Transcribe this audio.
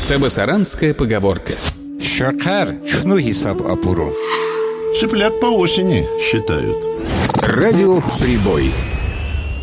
Табасаранская поговорка. Шакар чхну хисаб апуру. Цыплят по осени считают. Радиоприбой.